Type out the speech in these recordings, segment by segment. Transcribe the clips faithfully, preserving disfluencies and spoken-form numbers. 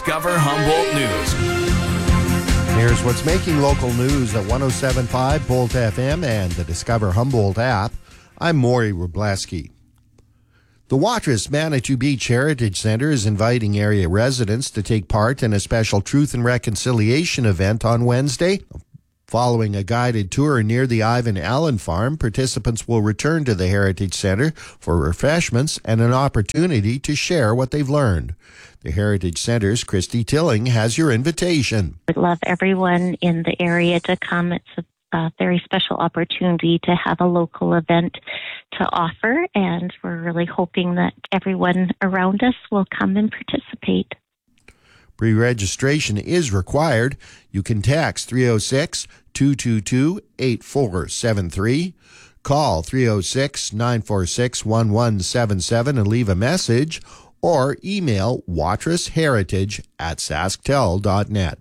Discover Humboldt News. Here's what's making local news at one oh seven point five Bolt F M and the Discover Humboldt app. I'm Maury Wrobleski. The Watrous Manitou Beach Heritage Center is inviting area residents to take part in a special Truth and Reconciliation event on Wednesday. Following a guided tour near the Ivan Allen Farm, participants will return to the Heritage Center for refreshments and an opportunity to share what they've learned. The Heritage Center's Christy Tilling has your invitation. I'd love everyone in the area to come. It's a a very special opportunity to have a local event to offer, and we're really hoping that everyone around us will come and participate. Pre-registration is required. You can text three oh six, two two two, eight four seven three, call three oh six, nine four six, one one seven seven and leave a message, or email watrasheritage at sasktel dot net.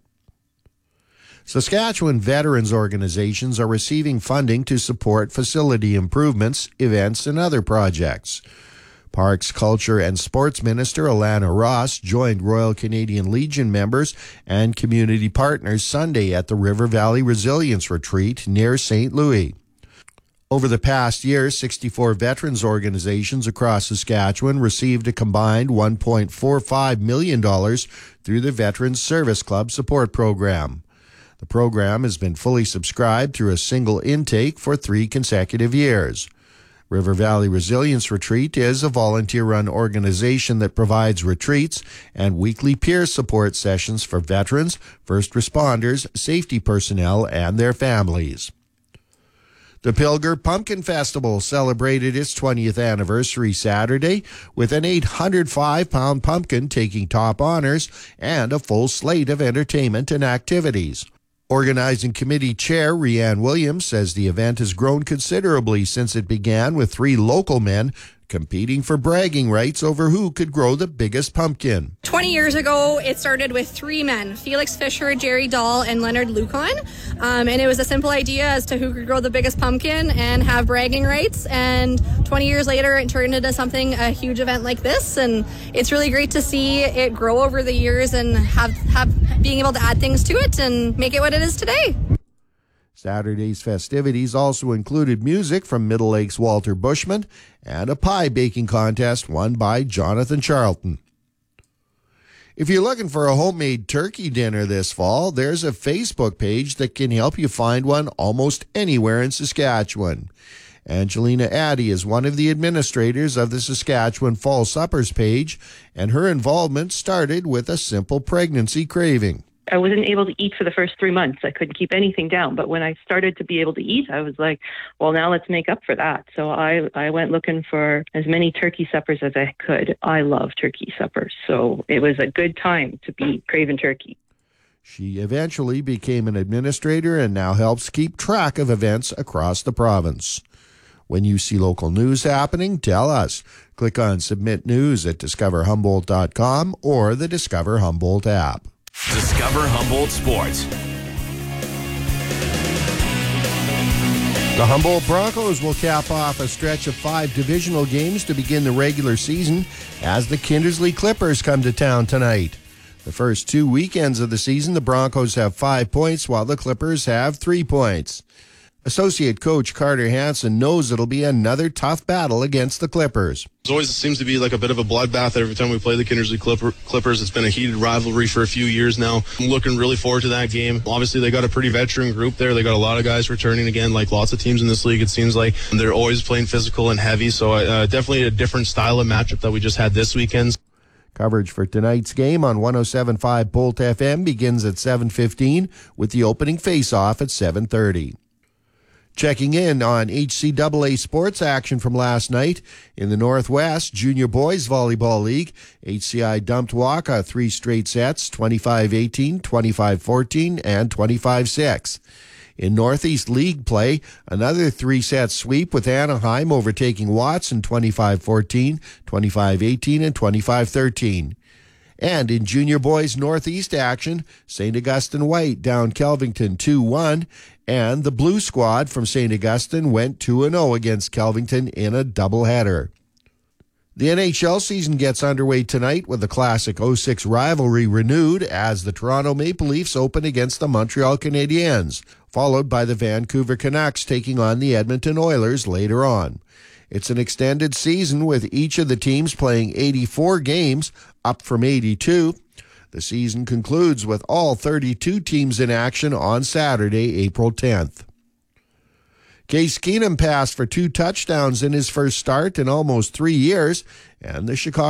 Saskatchewan veterans organizations are receiving funding to support facility improvements, events, and other projects. Parks, Culture, and Sports Minister Alana Ross joined Royal Canadian Legion members and community partners Sunday at the River Valley Resilience Retreat near Saint Louis. Over the past year, sixty-four veterans organizations across Saskatchewan received a combined one point four five million dollars through the Veterans Service Club Support Program. The program has been fully subscribed through a single intake for three consecutive years. River Valley Resilience Retreat is a volunteer-run organization that provides retreats and weekly peer support sessions for veterans, first responders, safety personnel, and their families. The Pilger Pumpkin Festival celebrated its twentieth anniversary Saturday with an eight hundred five pound pumpkin taking top honors and a full slate of entertainment and activities. Organizing Committee Chair Rhianne Williams says the event has grown considerably since it began with three local men competing for bragging rights over who could grow the biggest pumpkin. twenty years ago, it started with three men, Felix Fisher, Jerry Dahl, and Leonard Lucon. Um, and it was a simple idea as to who could grow the biggest pumpkin and have bragging rights. And twenty years later, it turned into something, a huge event like this. And it's really great to see it grow over the years and have, have being able to add things to it and make it what it is today. Saturday's festivities also included music from Middle Lakes' Walter Bushman and a pie baking contest won by Jonathan Charlton. If you're looking for a homemade turkey dinner this fall, there's a Facebook page that can help you find one almost anywhere in Saskatchewan. Angelina Addy is one of the administrators of the Saskatchewan Fall Suppers page, and her involvement started with a simple pregnancy craving. I wasn't able to eat for the first three months. I couldn't keep anything down. But when I started to be able to eat, I was like, well, now let's make up for that. So I, I went looking for as many turkey suppers as I could. I love turkey suppers. So it was a good time to be craving turkey. She eventually became an administrator and now helps keep track of events across the province. When you see local news happening, tell us. Click on Submit News at discover humboldt dot com or the Discover Humboldt app. Discover Humboldt Sports. The Humboldt Broncos will cap off a stretch of five divisional games to begin the regular season as the Kindersley Clippers come to town tonight. The first two weekends of the season, the Broncos have five points while the Clippers have three points. Associate coach Carter Hansen knows it'll be another tough battle against the Clippers. It always seems to be like a bit of a bloodbath every time we play the Kindersley Clipper, Clippers. It's been a heated rivalry for a few years now. I'm looking really forward to that game. Obviously, they got a pretty veteran group there. They got a lot of guys returning again, like lots of teams in this league, it seems like. And they're always playing physical and heavy, so uh, definitely a different style of matchup that we just had this weekend. Coverage for tonight's game on one oh seven point five Bolt F M begins at seven fifteen with the opening face-off at seven thirty. Checking in on H C A A sports action from last night. In the Northwest Junior Boys Volleyball League, H C I dumped Waka three straight sets, twenty-five eighteen, twenty-five fourteen, and twenty-five six. In Northeast League play, another three-set sweep with Anaheim overtaking Watson twenty-five fourteen, twenty-five eighteen, and twenty-five thirteen. And in Junior Boys Northeast action, Saint Augustine White down Kelvington two one, and the Blue Squad from Saint Augustine went two and oh against Kelvington in a doubleheader. The N H L season gets underway tonight with the classic oh six rivalry renewed as the Toronto Maple Leafs open against the Montreal Canadiens, followed by the Vancouver Canucks taking on the Edmonton Oilers later on. It's an extended season with each of the teams playing eighty-four games, up from eighty-two. The season concludes with all thirty-two teams in action on Saturday, April tenth. Case Keenum passed for two touchdowns in his first start in almost three years, and the Chicago